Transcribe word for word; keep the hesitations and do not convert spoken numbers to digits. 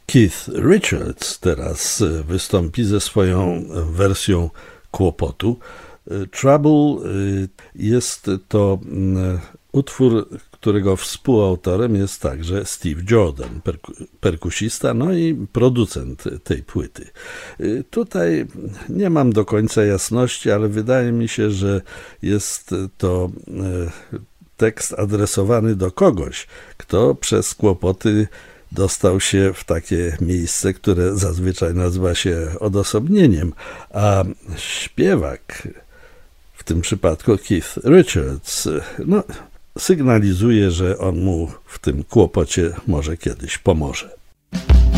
Keith Richards teraz wystąpi ze swoją wersją Kłopotu. Trouble jest to utwór, którego współautorem jest także Steve Jordan, perku- perkusista, no i producent tej płyty. Tutaj nie mam do końca jasności, ale wydaje mi się, że jest to tekst adresowany do kogoś, kto przez kłopoty dostał się w takie miejsce, które zazwyczaj nazywa się odosobnieniem, a śpiewak, w tym przypadku Keith Richards, no, sygnalizuje, że on mu w tym kłopocie może kiedyś pomoże.